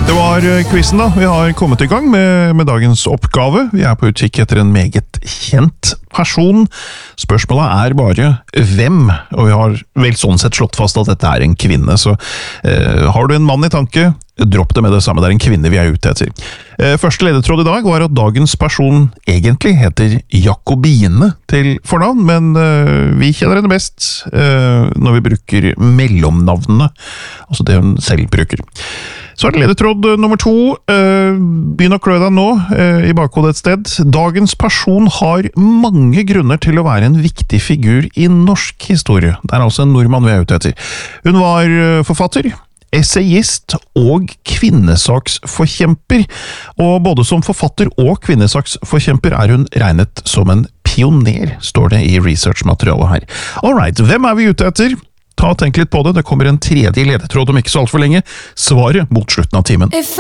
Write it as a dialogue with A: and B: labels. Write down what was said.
A: Det var quizen da. Vi har kommet i gang med dagens oppgave. Vi er på utkikk etter en meget kjent person. Spørsmålet er bare hvem, og vi har vel sånn sett slått fast at dette er en kvinne, så har du en mann i tanke, dropp det med det samme, det er en kvinne vi er ute etter. Første ledetråd i dag var at dagens person egentlig heter Jakobine til fornavn, men vi kjenner henne best når vi bruker mellomnavnene, altså det hun selv bruker. Så er det ledetråd nummer 2. Begynn å klø deg nå i bakhodet et sted. Dagens person har mange grunner til å være en viktig figur i norsk historie. Det er altså en nordmann vi er ute etter. Hun var forfatter, essayist og kvinnesaksforkjemper. Og både som forfatter og kvinnesaksforkjemper er hun regnet som en pioner, står det i researchmaterialet her. Alright, hvem er vi ute etter? Ta og tenk litt på det, det kommer en tredje ledetråd om ikke så alt for lenge. Svaret mot slutten av timen.